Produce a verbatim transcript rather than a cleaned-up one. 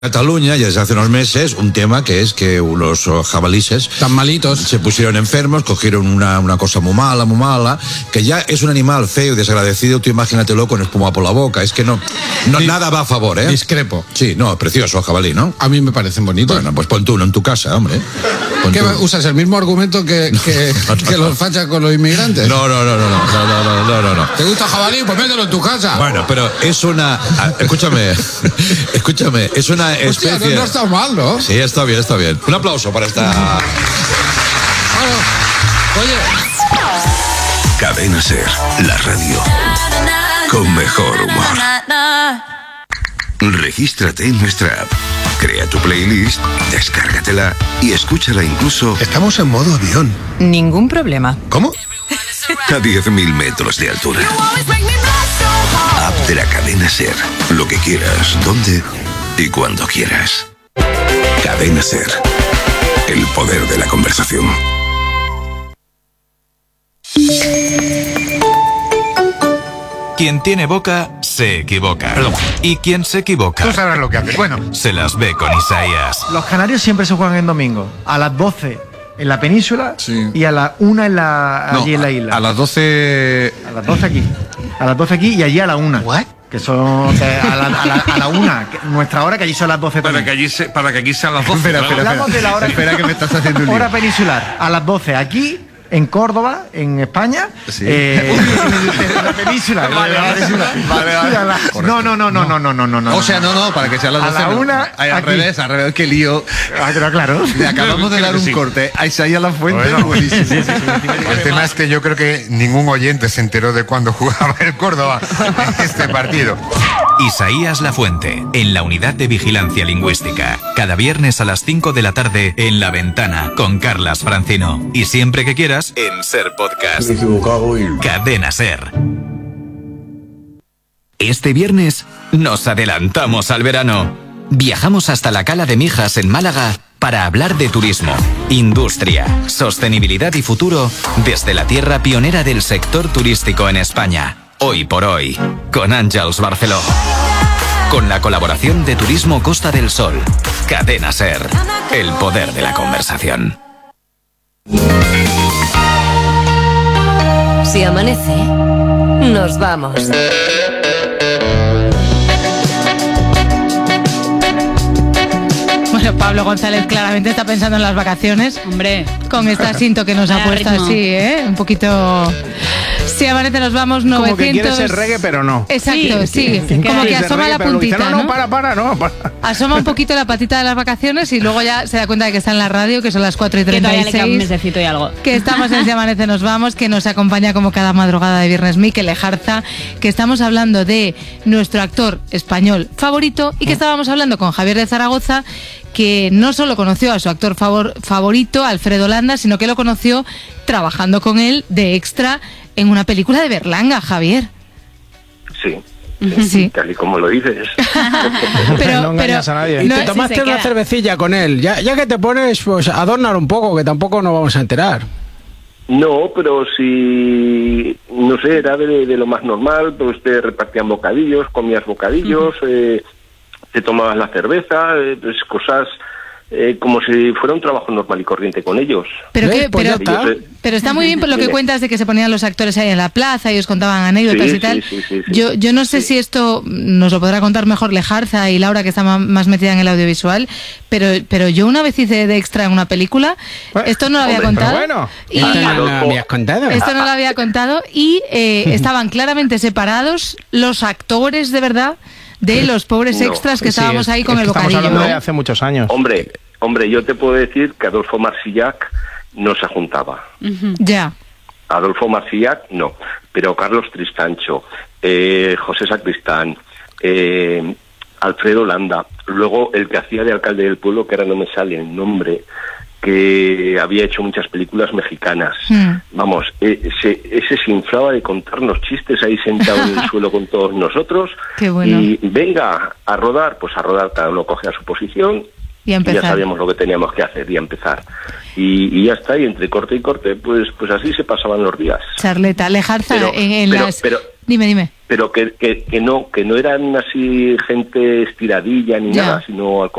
Cataluña, ya desde hace unos meses, un tema que es que los jabalíes tan malitos se pusieron enfermos, cogieron una, una cosa muy mala, muy mala, que ya es un animal feo y desagradecido, tú imagínatelo con espuma por la boca, es que no, no Dis, nada va a favor, ¿eh? Discrepo. Sí, no, precioso el jabalí, ¿no? A mí me parecen bonitos. Bueno, pues pon tú uno en tu casa, hombre. Pon ¿Qué tú. usas el mismo argumento que, que, no, no, que los fachas con los inmigrantes? No, no, no, no, no, no, no, no, no, no. ¿Te gusta el jabalí? Pues mételo en tu casa. Bueno, pero es una, escúchame, escúchame, es una especie. Hostia, no, no está mal, ¿no? Sí, está bien, está bien. Un aplauso para esta. Bueno, oye. Cadena Ser, la radio con mejor humor. Regístrate en nuestra app, crea tu playlist, descárgatela y escúchala incluso. Estamos en modo avión. Ningún problema. ¿Cómo? A diez mil metros de altura. App de la Cadena Ser. Lo que quieras, donde y cuando quieras. Cadena Ser. El poder de la conversación. Quien tiene boca, se equivoca. Perdón. Y quien se equivoca... Tú sabrás lo que haces. Bueno. Se las ve con Isaías. Los canarios siempre se juegan en domingo. A las doce en la península, sí, y a las una en la, no, allí en la isla. A las doce... A las doce aquí. A las doce aquí y allí a la una. ¿What? Que son que a, la, a, la, a la una, que nuestra hora, que allí son las doce para también. que allí se, Para que aquí sean las doce. Espera, espera, claro. Hablamos de la hora, espera que me estás haciendo un lío. Hora peninsular, a las doce aquí, en Córdoba, en España, sí, eh, en la península. Vale, la península. vale, vale, vale. No, no, no, no, no, no, no, no, no. O sea, no, no, para que sean las doce. A la no. una, Ay, al aquí. revés, al revés, qué lío. Ah, pero claro. Le acabamos de dar un Sí. corte a Isaías La Fuente. Bueno, buenísimo. sí, sí, sí. El tema es que yo creo que ningún oyente se enteró de cuándo jugaba el Córdoba en este partido. Isaías La Fuente, en la Unidad de Vigilancia Lingüística. Cada viernes a las cinco de la tarde en La Ventana con Carlas Francino. Y siempre que quieras en Ser Podcast. Me he equivocado y... Cadena Ser. Este viernes nos adelantamos al verano. Viajamos hasta la Cala de Mijas en Málaga para hablar de turismo, industria, sostenibilidad y futuro desde la tierra pionera del sector turístico en España. Hoy por hoy, con Àngels Barceló. Con la colaboración de Turismo Costa del Sol. Cadena Ser, el poder de la conversación. Si amanece, nos vamos. Bueno, Pablo González claramente está pensando en las vacaciones. Hombre. Con este asinto que nos ha puesto ritmo. así, ¿eh? Un poquito... Si amanece nos vamos novecientos... Como que quiere ser reggae, pero no. Exacto, sí. sí. Como que asoma reggae, la pero puntita, dice, no, ¿no? no, para, para, no. Para. Asoma un poquito la patita de las vacaciones y luego ya se da cuenta de que está en la radio, que son las cuatro y Que treinta y todavía le queda un seis. mesecito y algo. Que estamos en Si amanece nos vamos, que nos acompaña como cada madrugada de viernes Mikel Lejarza, que estamos hablando de nuestro actor español favorito y que estábamos hablando con Javier de Zaragoza, que no solo conoció a su actor favor, favorito, Alfredo Landa, sino que lo conoció trabajando con él de extra en una película de Berlanga, Javier. Sí. Sí, sí. Tal y como lo dices. pero, no engañas pero, a nadie. no, Y te tomaste sí una queda. cervecilla con él. Ya, ya que te pones, pues adornar un poco, que tampoco nos vamos a enterar. No, pero si, no sé, era de, de lo más normal, pues te repartían bocadillos, comías bocadillos, uh-huh. eh, te tomabas la cerveza, eh, pues cosas eh, como si fuera un trabajo normal y corriente con ellos. Pero, ¿Ves? que, Pues pero, ya está. pero está muy bien por lo que cuentas de que se ponían los actores ahí en la plaza y os contaban anécdotas Sí, y tal. sí, sí, sí, sí. yo, yo no sé Sí. si esto nos lo podrá contar mejor Lejarza y Laura, que está ma- más metida en el audiovisual, pero, pero yo una vez hice de extra en una película, Bueno, esto no lo había hombre, contado. Pero bueno, y, esto no lo habías contado. esto no lo había contado y eh, estaban claramente separados los actores de verdad de los pobres No. extras que Sí, estábamos es- ahí con es el que estamos bocadillo. hablando de ¿no? hace muchos años. Hombre, hombre, yo te puedo decir que Adolfo Marsillac no se juntaba. Uh-huh. Ya. Adolfo Marsillac no, pero Carlos Tristancho, eh, José Sacristán, eh, Alfredo Landa, luego el que hacía de alcalde del pueblo, que ahora no me sale el nombre, que había hecho muchas películas mexicanas. Hmm. Vamos, eh, se, ese se inflaba de contarnos chistes ahí sentado en el suelo con todos nosotros. Qué bueno. Y venga a rodar, pues a rodar, cada uno coge a su posición. Y a Y empezar. ya sabíamos lo que teníamos que hacer y a empezar. Y, y ya está, y entre corte y corte, pues pues así se pasaban los días. Charleta, Lejarza, Pero, en, en pero, las... pero, Dime, dime. Pero que, que, que no que no eran así gente estiradilla ni Ya. nada, sino al